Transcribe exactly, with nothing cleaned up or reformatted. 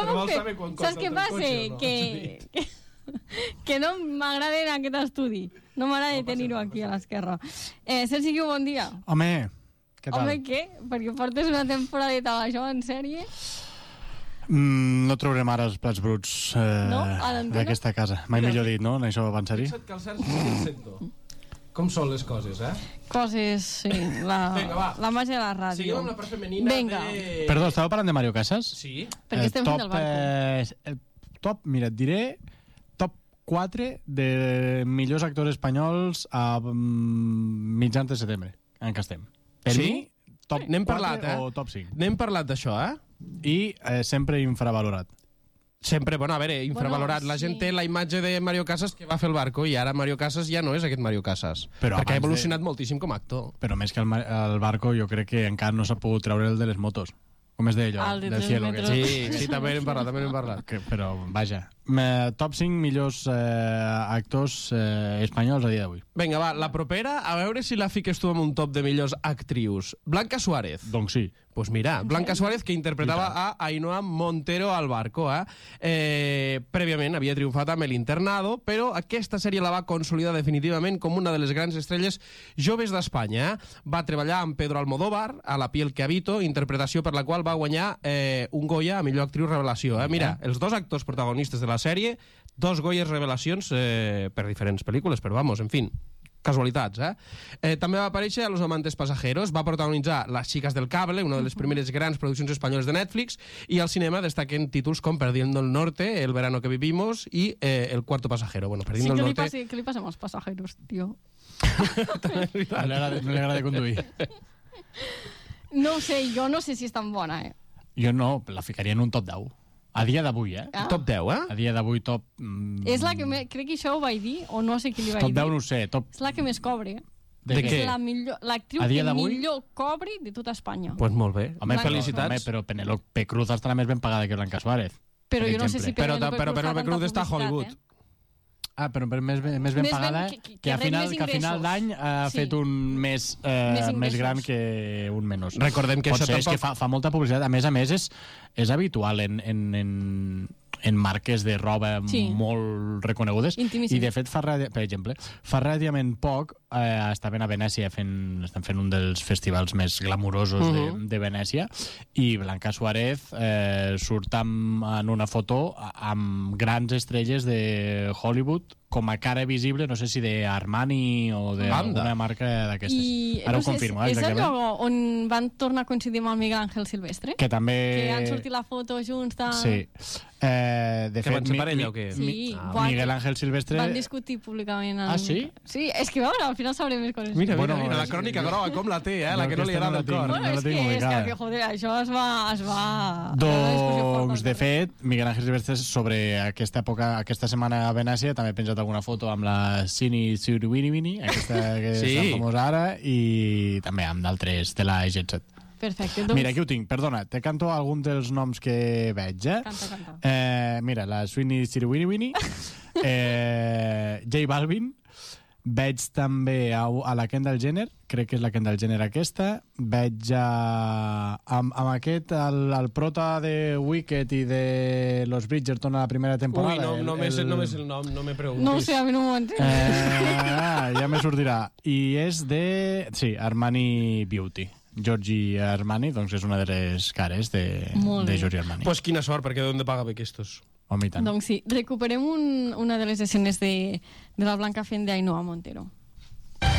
no m'ho fer. Saps què passa? Que... que no m'agrada aquest estudi. No m'agrada no tenir-ho aquí a l'esquerra. Eh, Sergi, bon dia. Home, què tal? Home, què? Perquè portes una temporadeta d'això en sèrie? Mm, no trobarem ara els plats bruts eh, no? d'aquesta casa. Mai millor dit, no? Això va pensar-hi. Fixa't que el Sergi és el sector. Com són les coses, eh? Coses, sí. La, Venga, la màgia de la ràdio. Siguem amb la part femenina. Venga. De... Perdó, estàveu parlant de Mario Casas? Sí. Perquè estem top, fent el barco. Eh, top, mira, et diré top quatre de millors actors espanyols a mm, mitjans de setembre, en què estem. Per sí? mi, top N'hem quatre parlat, eh? o top cinc. N'hem parlat d'això, eh? I eh, sempre infravalorat. Sempre, bueno, a veure, infravalorat. Bueno, la gent sí. té la imatge de Mario Casas que va fer el barco i ara Mario Casas ja no és aquest Mario Casas. Però perquè ha abans evolucionat de- moltíssim com a actor. Però més que el, ma- el barco, jo crec que encara no s'ha pogut treure el de les motos. Com es deia allò? El de Del tres cielo. metros. Que... Sí, sí, també n'hem parlat, també n'hem parlat. Que, però, vaja. Me, top cinc millors eh, actors eh, espanyols a dia d'avui. Vinga, va, la propera, a veure si la fiques tu en un top de millors actrius. Blanca Suárez. Doncs sí. Pues mira, Blanca Suárez, que interpretava a Ainhoa Montero al barco, eh? eh? Prèviament havia triomfat amb El Internado, però aquesta sèrie la va consolidar definitivament com una de les grans estrelles joves d'Espanya. Eh? Va treballar amb Pedro Almodóvar a La piel que habito, interpretació per la qual va guanyar eh, un Goya a millor actriu revelació. Eh? Mira, els dos actors protagonistes de la sèrie, dos Goyes revelacions eh, per diferents pel·lícules, però vamos, en fin, casualitats, eh? eh? També va aparèixer a Los amantes pasajeros, va protagonitzar Las chicas del cable, una de les primeres grans produccions espanyoles de Netflix, i al cinema destaquen títols com Perdiendo el norte, El verano que vivimos i eh, El cuarto pasajero. Bueno, Sí, Perdiendo què el li, norte... passa, què li passa amb els passajeros, tio? No li agrada, no li agrada conduir. No sé, jo no sé si és tan bona, eh? Jo no, la ficaria en un top deu. A dia d'avui, eh? Ah. Top deu, eh? A dia d'avui top... Mm, És la que me... crec que això ho vaig dir, o no sé qui li vaig top dir. deu no ho sé, top... És la que més cobre. De, De què? És la millor- l'actriu A dia que d'avui? millor cobre de tota Espanya. Pues molt bé. Home, Blanca felicitats. Home, però Penélope Cruz estarà més ben pagada que Blanca Suárez. Però per jo no sé exemple. si Però, Penélope però Cruz fa Penélope tanta Cruz està a publicitat, Hollywood. eh? Ah, però per més, ben- més ben Més ben- pagada, que- que- que, que a rep final, més que a final ingressos. d'any ha Sí. fet un més, eh, Més més, ingressos. gran que un menys. Recordem que Pot això ser, és tampoc- que fa, fa molta publicitat. A més a més, és, és habitual en, en, en, en marques de roba Sí. molt reconegudes. Intimíssim. I, de fet, fa, radi- per exemple, fa relativament poc eh, estaven a Venècia fent, estan fent un dels festivals més glamurosos uh -huh. de, de Venècia, i Blanca Suárez eh, surt amb, en una foto amb grans estrelles de Hollywood com a cara visible, no sé si de Armani o d'alguna marca d'aquestes. I Ara no ho sé, confirmo, és, eh, és el exactament. lloc on van tornar a coincidir amb el Miguel Ángel Silvestre? Que també... Que han sortit la foto junts. Tal. Sí. Eh, de Que fet, van ser mi- parella mi- o què? Sí, Ah, guai, Miguel Ángel Silvestre... Van discutir públicament. En... Ah, sí? Sí, és que, veure, al final sabré més coses. Mira, Bueno, mira, mira, la és- crònica groga, com la té, eh? La No, que no li aquesta no agrada la el tinc. cor. Bueno, no la és tinc que, és que, ubicada. que, joder, això es va... Es va Doncs, de fet, Miguel Ángel Silvestre sobre aquesta època, aquesta setmana a Venècia, també ha penjat alguna foto amb la Cini Suriwini, aquesta que Sí. és tan famosa ara, i també amb d'altres de la Jet Set. Perfecte. Doncs... Mira, aquí ho tinc, perdona, te canto algun dels noms que veig, eh? Canta, canta. Eh, mira, la Sweeney Siriwini, eh, J Balvin, veig també a, a la Kendall Jenner, crec que és la Kendall Jenner aquesta, veig a, amb, amb aquest, el, el prota de Wicked i de Los Bridgerton a la primera temporada. Ui, no, el- només, el- només el nom, no me preguntis. No ho sé, a mi no m'ho entenc. Eh, ah, ja me sortirà. I és de... Sí, Armani Beauty. Giorgi Armani, doncs és una de les cares de, Molt de bé. Giorgi Armani. Pues quina sort, perquè d'on de paga bé aquestos? Home, i tant. Doncs sí, recuperem un, una de les escenes de, de la Blanca fent d'Ainhoa Montero.